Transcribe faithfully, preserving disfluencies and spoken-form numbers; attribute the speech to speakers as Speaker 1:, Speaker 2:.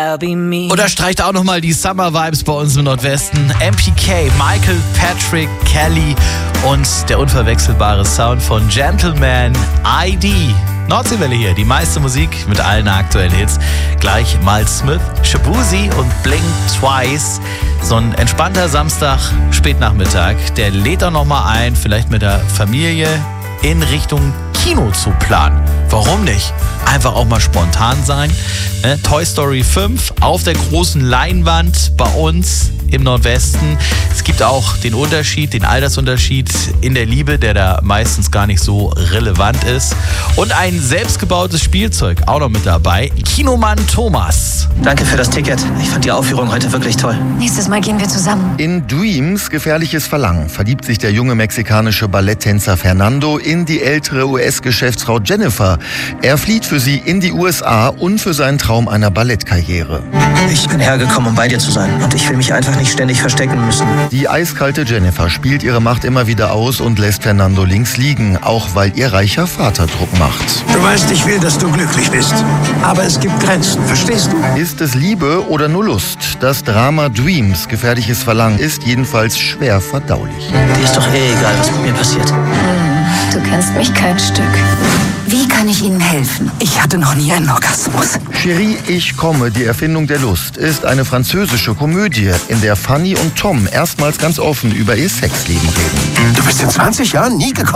Speaker 1: Unterstreicht auch nochmal die Summer-Vibes bei uns im Nordwesten. M P K, Michael Patrick Kelly und der unverwechselbare Sound von Gentleman I D. Nordseewelle hier, die meiste Musik mit allen aktuellen Hits. Gleich Miles Smith, Shabuzi und Blink Twice. So ein entspannter Samstag, Spätnachmittag, der lädt auch nochmal ein, vielleicht mit der Familie in Richtung Kino zu planen. Warum nicht? Einfach auch mal spontan sein. Ne? Toy Story fünf auf der großen Leinwand bei uns im Nordwesten. Es gibt auch den Unterschied, den Altersunterschied in der Liebe, der da meistens gar nicht so relevant ist. Und ein selbstgebautes Spielzeug auch noch mit dabei. Kinomann Thomas.
Speaker 2: Danke für das Ticket. Ich fand die Aufführung heute wirklich toll.
Speaker 3: Nächstes Mal gehen wir zusammen.
Speaker 4: In Dreams, gefährliches Verlangen, verliebt sich der junge mexikanische Balletttänzer Fernando in die ältere U S-Geschäftsfrau Jennifer. Er flieht für sie in die U S A und für seinen Traum einer Ballettkarriere.
Speaker 2: Ich bin hergekommen, um bei dir zu sein. Und ich will mich einfach nicht ständig verstecken müssen.
Speaker 4: Die eiskalte Jennifer spielt ihre Macht immer wieder aus und lässt Fernando links liegen, auch weil ihr reicher Vater Druck macht.
Speaker 5: Du weißt, ich will, dass du glücklich bist. Aber es gibt Grenzen, verstehst du?
Speaker 4: Ist es Liebe oder nur Lust? Das Drama Dreams, gefährliches Verlangen, ist jedenfalls schwer verdaulich.
Speaker 2: Dir ist doch eh egal, was mit mir passiert.
Speaker 3: Du kennst mich kein Stück.
Speaker 6: Wie kann ich Ihnen helfen? Ich hatte noch nie einen Orgasmus.
Speaker 4: Chérie, ich komme, die Erfindung der Lust, ist eine französische Komödie, in der Fanny und Tom erstmals ganz offen über ihr Sexleben reden.
Speaker 5: Du bist in zwanzig Jahren nie gekommen.